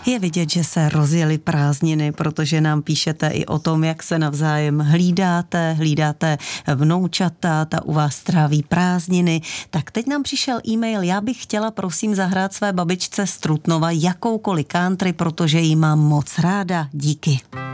Je vidět, že se rozjeli prázdniny, protože nám píšete i o tom, jak se navzájem hlídáte vnoučata, ta u vás tráví prázdniny. Tak teď nám přišel e-mail, já bych chtěla prosím zahrát své babičce z Trutnova jakoukoliv country, protože ji mám moc ráda. Díky.